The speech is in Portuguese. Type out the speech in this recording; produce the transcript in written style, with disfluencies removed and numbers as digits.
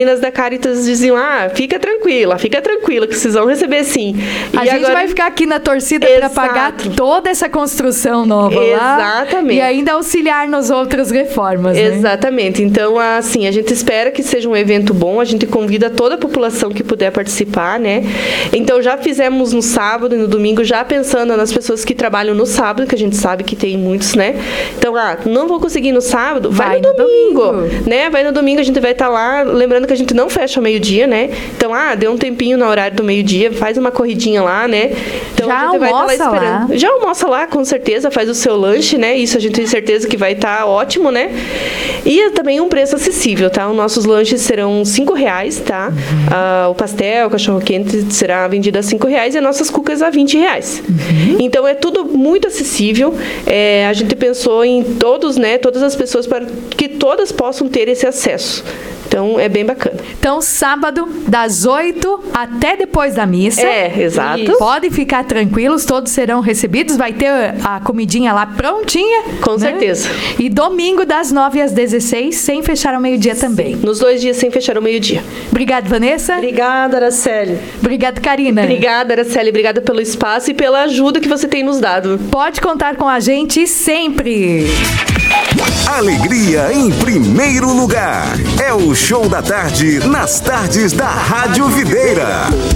meninas da Caritas diziam, fica tranquila, que vocês vão receber sim. A gente vai ficar aqui na torcida para pagar toda essa construção nova lá. Exatamente. E ainda auxiliar nas outras reformas, né? Exatamente. Então, assim, a gente espera que seja um evento bom, a gente convida toda a população que puder participar, né? Então, já fizemos no sábado e no domingo, já pensando nas pessoas que trabalham no sábado, que a gente sabe que tem muitos, né? Então, não vou conseguir no sábado, vai no domingo, né? Vai no domingo, a gente vai estar lá, lembrando que a gente não fecha ao meio-dia, né? Então, deu um tempinho no horário do meio-dia, faz uma corridinha lá, né? Então, já a gente vai estar lá esperando. Já almoça lá, com certeza, faz o seu lanche, né? Isso a gente tem certeza que vai estar ótimo, né? E também um preço acessível, tá? Os nossos lanches serão R$5, tá? O pastel, o cachorro-quente será vendido a R$5 e as nossas cucas a R$20. Então, é tudo muito acessível. A gente pensou em todos, né? Todas as pessoas para que todas possam ter esse acesso. Então, é bem bacana. Então, sábado, das 8 até depois da missa. Exato. Podem ficar tranquilos, todos serão recebidos. Vai ter a comidinha lá prontinha. Com certeza. E domingo, das 9 às 16, sem fechar ao meio-dia também. Nos 2 dias, sem fechar ao meio-dia. Obrigada, Vanessa. Obrigada, Araceli. Obrigada, Karina. Obrigada, Araceli. Obrigada pelo espaço e pela ajuda que você tem nos dado. Pode contar com a gente sempre. Alegria em primeiro lugar. É o Show da Tarde, nas tardes da Rádio Videira.